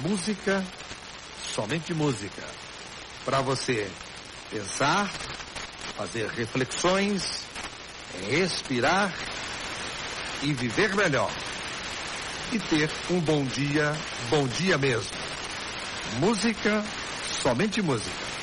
Música, somente música. Para você pensar, fazer reflexões, respirar e viver melhor. E ter um bom dia mesmo. Música, somente música.